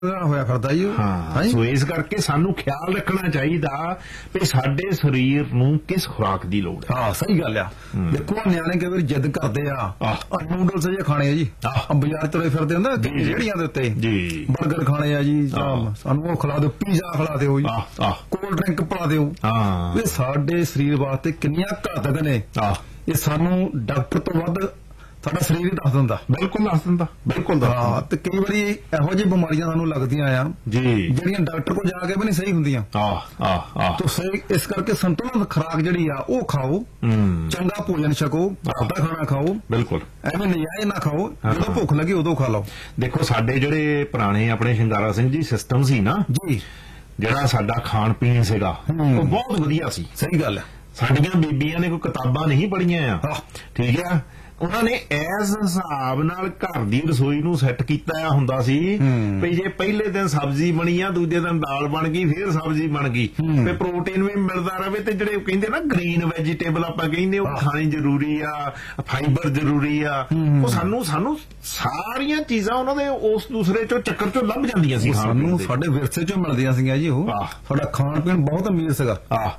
ਹੋਇਆ ਫਿਰਦਾ ਜੀ। ਹਾਂ, ਸੋ ਇਸ ਕਰਕੇ ਸਾਨੂੰ ਖਿਆਲ ਰੱਖਣਾ ਚਾਹੀਦਾ ਵੀ ਸਾਡੇ ਸਰੀਰ ਨੂੰ ਕਿਸ ਖੁਰਾਕ ਦੀ ਲੋੜ ਹੈ। ਹਾਂ, ਸਹੀ ਗੱਲ ਆ। ਦੇਖੋ ਨਿਆਣੇ ਕਈ ਵਾਰੀ ਜਿੱਦ ਕਰਦੇ ਆ ਨੂਡਲਸ ਜੇ ਖਾਣੇ ਆ ਜੀ, ਬਾਜ਼ਾਰ ਤੁਰੇ ਫਿਰਦੇ ਹੁੰਦੇ ਰੇਹੜੀਆਂ ਦੇ ਉੱਤੇ ਜੀ, ਬਰਗਰ ਖਾਣੇ ਆ ਜੀ, ਸਾਨੂੰ ਉਹ ਖਿਲਾ ਦਿਓ, ਪੀਜ਼ਾ ਖਿਲਾ ਦਿਓ ਜੀ, ਕੋਲਡ ਡਰਿੰਕ ਪਿਲਾ ਦਿਓ। ਇਹ ਸਾਡੇ ਸਰੀਰ ਵਾਸਤੇ ਕਿੰਨੀਆਂ ਘਾਤਕ ਨੇ, ਇਹ ਸਾਨੂੰ ਡਾਕਟਰ ਤੋਂ ਵੱਧ ਸਾਡਾ ਸਰੀਰ ਹੀ ਦੱਸ ਦਿੰਦਾ। ਬਿਲਕੁਲ ਦੱਸ ਦਿੰਦਾ, ਬਿਲਕੁਲ। ਹਾਂ, ਤੇ ਕਈ ਵਾਰੀ ਇਹੋ ਜਿਹੀ ਬਿਮਾਰੀਆਂ ਸਾਨੂੰ ਲੱਗਦੀਆਂ ਆ ਜੀ ਜਿਹੜੀਆਂ ਡਾਕਟਰ ਕੋਲ ਜਾ ਕੇ ਵੀ ਨਹੀਂ ਸਹੀ ਹੁੰਦੀਆਂ। ਤਾਂ ਸਹੀ ਇਸ ਕਰਕੇ ਸੰਤੁਲਨ ਖੁਰਾਕ ਜਿਹੜੀ ਆ ਉਹ ਖਾਓ, ਚੰਗਾ ਭੋਜਨ ਛਕੋ, ਆਪਦਾ ਖਾਣਾ ਖਾਓ, ਬਿਲਕੁਲ ਐਵੇਂ ਨਜਾਇਜ਼ ਨਾ ਖਾਓ, ਜਦੋਂ ਭੁੱਖ ਲੱਗੀ ਉਦੋਂ ਖਾ ਲਓ। ਦੇਖੋ ਸਾਡੇ ਜਿਹੜੇ ਪੁਰਾਣੇ ਆਪਣੇ ਸ਼ਿੰਗਾਰਾ ਸਿੰਘ ਜੀ ਸਿਸਟਮ ਸੀ ਨਾ ਜੀ, ਜਿਹੜਾ ਸਾਡਾ ਖਾਣ ਪੀਣ ਸੀਗਾ ਉਹ ਬਹੁਤ ਵਧੀਆ ਸੀ। ਸਹੀ ਗੱਲ ਹੈ। ਸਾਡੀਆਂ ਬੀਬੀਆਂ ਨੇ ਕੋਈ ਕਿਤਾਬਾਂ ਨਹੀਂ ਪੜ੍ਹੀਆਂ ਆ, ਠੀਕ ਆ, ਉਹਨਾਂ ਨੇ ਇਸ ਹਿਸਾਬ ਨਾਲ ਘਰ ਦੀ ਰਸੋਈ ਨੂੰ ਸੈੱਟ ਕੀਤਾ ਹੁੰਦਾ ਸੀ ਵੀ ਜੇ ਪਹਿਲੇ ਦਿਨ ਸਬਜ਼ੀ ਬਣੀ ਆ, ਦੂਜੇ ਦਿਨ ਦਾਲ ਬਣ ਗਈ, ਫੇਰ ਸਬਜ਼ੀ ਬਣ ਗਈ, ਤੇ ਪ੍ਰੋਟੀਨ ਵੀ ਮਿਲਦਾ ਰਹੇ, ਤੇ ਜਿਹੜੇ ਕਹਿੰਦੇ ਨਾ ਗ੍ਰੀਨ ਵੈਜੀਟੇਬਲ ਆਪਾਂ ਕਹਿੰਦੇ ਉਹ ਖਾਣੀ ਜ਼ਰੂਰੀ ਆ, ਫਾਈਬਰ ਜ਼ਰੂਰੀ ਆ, ਉਹ ਸਾਨੂੰ ਸਾਰੀਆਂ ਚੀਜ਼ਾਂ ਉਹਨਾਂ ਦੇ ਉਸ ਦੂਸਰੇ ਚੋਂ ਚੱਕਰ ਚੋਂ ਲੱਭ ਜਾਂਦੀਆਂ ਸੀ, ਸਾਨੂੰ ਸਾਡੇ ਵਿਰਸੇ ਚੋਂ ਮਿਲਦੀਆਂ ਸੀਗੀਆਂ ਜੀ। ਉਹ ਸਾਡਾ ਖਾਣ ਪੀਣ ਬਹੁਤ ਅਮੀਰ ਸੀਗਾ।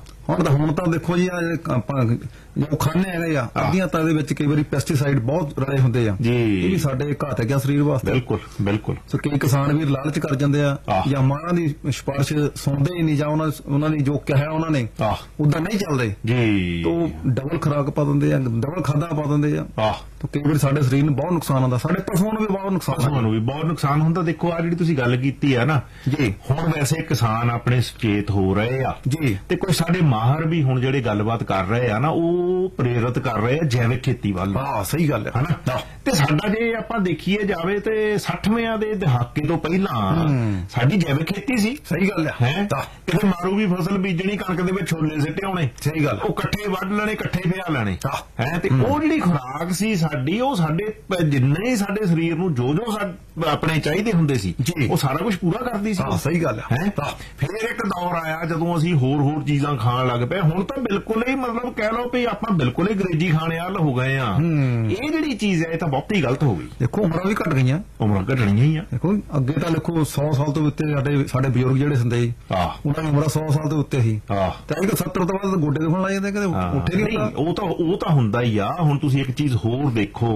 ਹੁਣ ਤਾਂ ਦੇਖੋ ਜੀ ਆਪਾਂ ਜੋ ਖਾਣੇ ਹੈਗੇ ਆ ਅੱਧੀਆਂ ਤਾਂ ਇਹਦੇ ਵਿੱਚ ਕਈ ਵਾਰੀ ਪੈਸਟੀਸਾਈਡ ਬਹੁਤ ਰਲੇ ਹੁੰਦੇ ਆ ਜੀ, ਇਹ ਵੀ ਸਾਡੇ ਘਾਤਕ ਆ ਸਰੀਰ ਵਾਸਤੇ। ਬਿਲਕੁਲ ਬਿਲਕੁਲ। ਸੋ ਕਈ ਕਿਸਾਨ ਵੀ ਲਾਲਚ ਕਰ ਜਾਂਦੇ ਆ ਜਾਂ ਮਾਂ ਦੀ ਸਿਫਾਰਿਸ਼ ਸੁਣਦੇ ਹੀ ਨਹੀਂ, ਜਾਂ ਉਹਨਾਂ ਨੇ ਜੋ ਕਿਹਾ ਉਹਨਾਂ ਨੇ ਉਦਾਂ ਨਹੀਂ ਚੱਲਦੇ ਜੀ, ਤੋਂ ਡਬਲ ਖੁਰਾਕ ਪਾ ਦਿੰਦੇ ਆ, ਡਬਲ ਖਾਦਾ ਪਾ ਦਿੰਦੇ ਆ, ਤਾਂ ਕਈ ਵਾਰੀ ਸਾਡੇ ਸਰੀਰ ਨੂੰ ਬਹੁਤ ਨੁਕਸਾਨ ਹੁੰਦਾ, ਸਾਡੇ ਪਸ਼ੂਆਂ ਨੂੰ ਵੀ ਬਹੁਤ ਨੁਕਸਾਨ ਹੁੰਦਾ। ਦੇਖੋ ਆ ਜਿਹੜੀ ਤੁਸੀਂ ਗੱਲ ਕੀਤੀ ਆ ਨਾ ਜੀ, ਹੁਣ ਵੈਸੇ ਕਿਸਾਨ ਆਪਣੇ ਸੁਚੇਤ ਹੋ ਰਹੇ ਆ ਜੀ, ਤੇ ਕੋਈ ਸਾਡੇ ਮਾਹਰ ਵੀ ਹੁਣ ਜਿਹੜੇ ਗੱਲਬਾਤ ਕਰ ਰਹੇ ਆ ਨਾ ਉਹ ਪ੍ਰੇਰਿਤ ਕਰ ਰਹੇ ਆ ਜੈਵਿਕ ਖੇਤੀ ਵੱਲ। ਸਹੀ ਗੱਲ ਹੈ ਹਨਾ। ਤੇ ਸਾਡਾ ਜੇ ਆਪਾਂ ਦੇਖੀਏ ਜਾਵੇ ਤੇ 60ਵੇਂ ਦੇ ਦਹਾਕੇ ਤੋਂ ਪਹਿਲਾਂ ਸਾਡੀ ਜੈਵਿਕ ਖੇਤੀ ਸੀ। ਸਹੀ ਗੱਲ ਹੈ। ਕਿਤੇ ਮਾਰੂ ਵੀ ਫਸਲ ਬੀਜਣੀ, ਕਣਕ ਦੇ ਵਿੱਚ ਛੋਲੇ ਸਿੱਟੇ ਆਉਣੇ। ਸਹੀ ਗੱਲ। ਉਹ ਇਕੱਠੇ ਵੱਢ ਲੈਣੇ, ਇਕੱਠੇ ਪਿਆ ਲੈਣੇ ਹੈ, ਤੇ ਉਹ ਜਿਹੜੀ ਖੁਰਾਕ ਸੀ ਸਾਡੀ, ਉਹ ਸਾਡੇ ਜਿੰਨੇ ਸਾਡੇ ਸਰੀਰ ਨੂੰ ਜੋ ਆਪਣੇ ਚਾਹੀਦੇ ਹੁੰਦੇ ਸੀ ਉਹ ਸਾਰਾ ਕੁਝ ਪੂਰਾ ਕਰਦੀ ਸੀ। ਸਹੀ ਗੱਲ ਹੈ। ਫਿਰ ਇੱਕ ਦੌਰ ਆਇਆ ਜਦੋਂ ਅਸੀਂ ਹੋਰ ਚੀਜ਼ਾਂ ਖਾਣ ਲੱਗ ਪਏ। ਹੁਣ ਤਾਂ ਬਿਲਕੁਲ ਹੀ ਮਤਲਬ ਕਹਿ ਲਓ ਵੀ ਆਪਾਂ ਬਿਲਕੁਲ ਹੀ ਅੰਗਰੇਜ਼ੀ ਖਾਣੇ ਵਾਲ ਹੋ ਗਏ ਆ। ਇਹ ਜਿਹੜੀ ਚੀਜ਼ ਹੈ ਇਹ ਤਾਂ ਬਹੁਤੀ ਗਲਤ ਹੋ ਗਈ। ਦੇਖੋ ਉਮਰਾਂ ਵੀ ਘਟ ਗਈਆਂ, ਉਮਰਾਂ ਘਟਣੀਆਂ ਹੀ ਆ। ਦੇਖੋ ਅੱਗੇ ਤਾਂ ਦੇਖੋ 100 ਸਾਲ ਤੋਂ ਉੱਤੇ ਸਾਡੇ ਬਜ਼ੁਰਗ ਜਿਹੜੇ ਹੁੰਦੇ ਸੀ ਉਹਨਾਂ ਦੀ ਉਮਰ 100 ਸਾਲ ਤੋਂ ਉੱਤੇ ਸੀ, ਤੇ ਅੱਜ 70 ਤੋਂ ਬਾਅਦ ਗੋਡੇ ਦੁਖਣ ਲੱਗ ਜਾਂਦੇ, ਕਦੇ ਉੱਠੇ ਨਹੀਂ। ਉਹ ਤਾਂ ਹੁੰਦਾ ਹੀ ਆ। ਹੁਣ ਤੁਸੀਂ ਇੱਕ ਚੀਜ਼ ਹੋਰ ਦੇਖੋ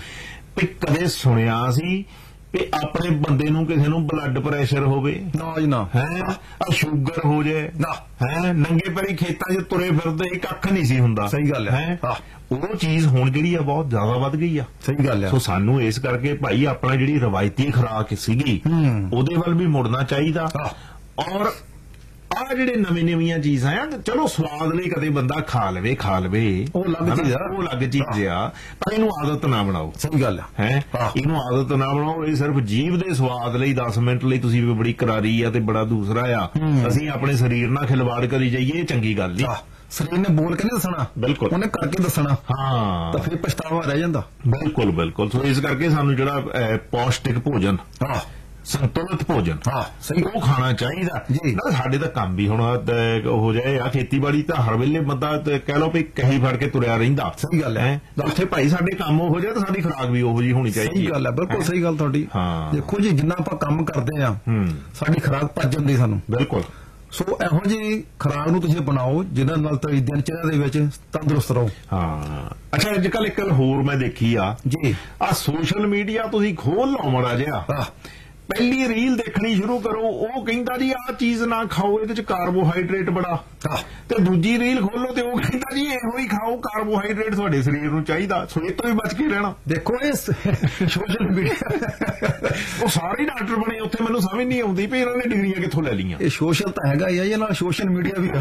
ਵੀ ਕਦੇ ਸੁਣਿਆ ਸੀ ਵੀ ਆਪਣੇ ਬੰਦੇ ਨੂੰ ਕਿਸੇ ਨੂੰ ਬਲੱਡ ਪ੍ਰੈਸ਼ਰ ਹੋਵੇ? ਨਾ ਜੀ ਨਾ। ਸ਼ੂਗਰ ਹੋ ਜਾਏ ਨਾ, ਨੰਗੇ ਪੈਰੀ ਖੇਤਾਂ 'ਚ ਤੁਰੇ ਫਿਰਦੇ, ਕੱਖ ਨਹੀਂ ਸੀ ਹੁੰਦਾ। ਸਹੀ ਗੱਲ ਹੈ। ਉਹ ਚੀਜ਼ ਹੁਣ ਜਿਹੜੀ ਆ ਬਹੁਤ ਜ਼ਿਆਦਾ ਵੱਧ ਗਈ ਆ। ਸਹੀ ਗੱਲ ਹੈ। ਸੋ ਸਾਨੂੰ ਇਸ ਕਰਕੇ ਭਾਈ ਆਪਣਾ ਜਿਹੜੀ ਰਵਾਇਤੀ ਖੁਰਾਕ ਸੀਗੀ ਉਹਦੇ ਵੱਲ ਵੀ ਮੁੜਨਾ ਚਾਹੀਦਾ। ਔਰ ਆਹ ਜਿਹੜੇ ਨਵੀਆਂ ਚੀਜ਼ਾਂ ਆ, ਚਲੋ ਸਵਾਦ ਲਈ ਕਦੇ ਬੰਦਾ ਖਾ ਲਵੇ, ਉਹ ਅਲੱਗ ਚੀਜ਼ ਆ, ਪਰ ਇਹਨੂੰ ਆਦਤ ਨਾ ਬਣਾਓ। ਸਹੀ ਗੱਲ ਹੈ। ਇਹਨੂੰ ਆਦਤ ਨਾ ਬਣਾਓ। ਇਹ ਸਿਰਫ ਜੀਭ ਦੇ ਸਵਾਦ ਲਈ 10 ਮਿੰਟ ਲਈ ਤੁਸੀਂ ਬੜੀ ਕਰਾਰੀ ਆ ਤੇ ਬੜਾ ਦੂਸਰਾ ਆ, ਅਸੀਂ ਆਪਣੇ ਸਰੀਰ ਨਾਲ ਖਿਲਵਾੜ ਕਰੀ ਜਾਈਏ, ਇਹ ਚੰਗੀ ਗੱਲ ਨਹੀਂ। ਸਰੀਰ ਨੇ ਬੋਲ ਕੇ ਨਹੀਂ ਦੱਸਣਾ, ਬਿਲਕੁਲ ਉਹਨੇ ਕਰਕੇ ਦੱਸਣਾ। ਤਾਂ ਫਿਰ ਪਛਤਾਵਾ ਰਹਿ ਜਾਂਦਾ। ਬਿਲਕੁਲ। ਸੋ ਇਸ ਕਰਕੇ ਸਾਨੂੰ ਜਿਹੜਾ ਪੌਸ਼ਟਿਕ ਭੋਜਨ, ਸੰਤੁਲਿਤ ਭੋਜਨ ਸਹੀ ਉਹ ਖਾਣਾ ਚਾਹੀਦਾ ਜੀ। ਸਾਡੇ ਤਾਂ ਕੰਮ ਵੀ ਹੁਣ ਹੋ ਜਾਏ ਆ, ਖੇਤੀਬਾੜੀ ਤਾਂ ਹਰ ਵੇਲੇ ਬੰਦਾ ਕਹਿ ਲਓ ਵੀ ਕਹੀ ਫੜ ਕੇ ਤੁਰਿਆ ਰਹਿੰਦਾ। ਸਹੀ ਗੱਲ ਹੈ। ਉੱਥੇ ਭਾਈ ਸਾਡੇ ਕੰਮ ਹੋ ਜਾਏ ਤਾਂ ਸਾਡੀ ਖੁਰਾਕ ਵੀ ਉਹੋ ਜਿਹੀ ਹੋਣੀ ਚਾਹੀਦੀ। ਸਹੀ ਗੱਲ ਹੈ, ਬਿਲਕੁਲ ਸਹੀ ਗੱਲ ਤੁਹਾਡੀ। ਦੇਖੋ ਜੀ ਜਿੰਨਾ ਆਪਾਂ ਕੰਮ ਕਰਦੇ ਆ ਸਾਡੀ ਖੁਰਾਕ ਪਚ ਜਾਂਦੀ ਸਾਨੂੰ। ਬਿਲਕੁਲ। ਸੋ ਇਹੋ ਜਿਹੀ ਖੁਰਾਕ ਨੂੰ ਤੁਸੀਂ ਬਣਾਓ ਜਿਹਦੇ ਨਾਲ ਤੁਹਾਡੀ ਦਿਨਚਰਿਆ ਦੇ ਵਿੱਚ ਤੰਦਰੁਸਤ ਰਹੋ। ਅੱਛਾ, ਅੱਜ ਕੱਲ ਇੱਕ ਹੋਰ ਮੈਂ ਦੇਖੀ ਆ ਜੀ, ਆ ਸੋਸ਼ਲ ਮੀਡੀਆ ਤੁਸੀਂ ਖੋਲ ਲਓ ਮਾੜਾ ਜਿਹਾ, ਪਹਿਲੀ ਰੀਲ ਦੇਖਣੀ ਸ਼ੁਰੂ ਕਰੋ, ਉਹ ਕਹਿੰਦਾ ਜੀ ਆਹ ਚੀਜ਼ ਨਾ ਖਾਓ, ਇਹਦੇ ਚ ਕਾਰਬੋਹਾਈਡਰੇਟ ਬੜਾ, ਤੇ ਦੂਜੀ ਰੀਲ ਖੋਲੋ ਤੇ ਉਹ ਕਹਿੰਦਾ ਜੀ ਇਹੋ ਹੀ ਖਾਓ, ਕਾਰਬੋਹਾਈਡਰੇਟ ਤੁਹਾਡੇ ਸਰੀਰ ਨੂੰ ਚਾਹੀਦਾ। ਸੋ ਇਹ ਤੋਂ ਵੀ ਬਚ ਕੇ ਰਹਿਣਾ। ਦੇਖੋ ਇਹ ਸੋਸ਼ਲ ਮੀਡੀਆ ਉਹ ਸਾਰੇ ਡਾਕਟਰ ਬਣੇ ਉੱਥੇ, ਮੈਨੂੰ ਸਮਝ ਨਹੀਂ ਆਉਂਦੀ ਵੀ ਇਹਨਾਂ ਨੇ ਡਿਗਰੀਆਂ ਕਿੱਥੋਂ ਲੈ ਲਈਆਂ। ਇਹ ਸੋਸ਼ਲ ਤਾਂ ਹੈਗਾ ਹੀ ਆ, ਇਹ ਨਾਲ ਸੋਸ਼ਲ ਮੀਡੀਆ ਵੀ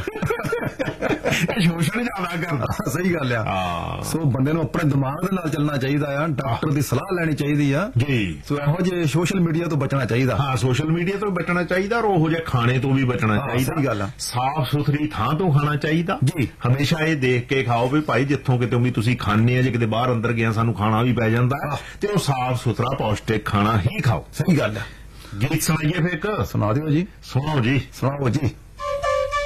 ਸੋਸ਼ਲ ਜ਼ਿਆਦਾ ਕਰਦਾ। ਸਹੀ ਗੱਲ ਆ। ਸੋ ਬੰਦੇ ਨੂੰ ਆਪਣੇ ਦਿਮਾਗ ਦੇ ਨਾਲ ਚੱਲਣਾ ਚਾਹੀਦਾ ਆ, ਡਾਕਟਰ ਦੀ ਸਲਾਹ ਲੈਣੀ ਚਾਹੀਦੀ ਆ ਜੀ। ਸੋ ਇਹੋ ਜਿਹੇ ਸੋਸ਼ਲ ਮੀਡੀਆ ਤੋਂ ਬਚਣਾ ਚਾਹੀਦਾ। ਸੋਸ਼ਲ ਮੀਡੀਆ ਤੋਂ ਬਚਣਾ ਚਾਹੀਦਾ, ਔਰ ਉਹੋ ਜਿਹੇ ਖਾਣੇ ਤੋਂ ਵੀ ਬਚਣਾ ਚਾਹੀਦਾ। ਸਹੀ ਗੱਲ ਆ। ਸਾਫ਼ ਸੁਥਰੀ ਥਾਂ ਤੋਂ ਖਾਣਾ ਚਾਹੀਦਾ ਜੀ। ਹਮੇਸ਼ਾ ਇਹ ਦੇਖ ਕੇ ਖਾਓ ਵੀ ਭਾਈ ਜਿੱਥੋਂ ਕਿਤੇ ਵੀ ਤੁਸੀਂ ਖਾਣੇ ਆ, ਜੇ ਕਿਤੇ ਬਾਹਰ ਅੰਦਰ ਗਿਆ ਸਾਨੂੰ ਖਾਣਾ ਵੀ ਪੈ ਜਾਂਦਾ, ਤੇ ਉਹ ਸਾਫ਼ ਸੁਥਰਾ ਪੌਸ਼ਟਿਕ ਖਾਣਾ ਹੀ ਖਾਓ। ਸਹੀ ਗੱਲ ਹੈ। ਗੀਤ ਸੁਣਾਈਏ ਫਿਰ ਇੱਕ? ਸੁਣਾ ਦਿਓ ਜੀ। ਸੁਣਾਓ ਜੀ।